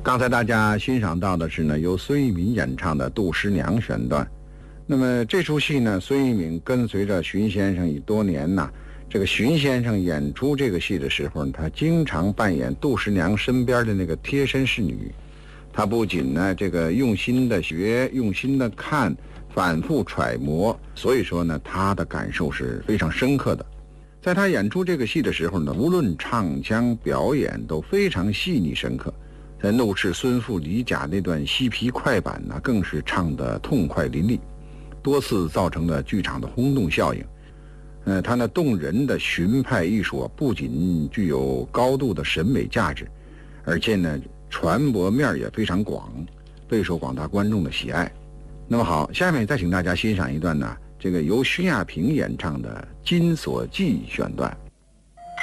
刚才大家欣赏到的是呢，由孙一民演唱的《杜十娘》选段。那么这出戏呢，孙一民跟随着荀先生已多年呐。这个荀先生演出这个戏的时候，他经常扮演杜十娘身边的那个贴身侍女。他不仅呢这个用心的学，用心的看，反复揣摩，所以说呢，他的感受是非常深刻的。在他演出这个戏的时候呢，无论唱腔表演都非常细腻深刻。在怒斥孙父李甲那段嬉皮快板呢，更是唱得痛快淋漓，多次造成了剧场的轰动效应。他那动人的荀派艺术不仅具有高度的审美价值，而且呢传播面也非常广，备受广大观众的喜爱。那么好，下面再请大家欣赏一段呢，这个由徐亚平演唱的《金锁记》选段。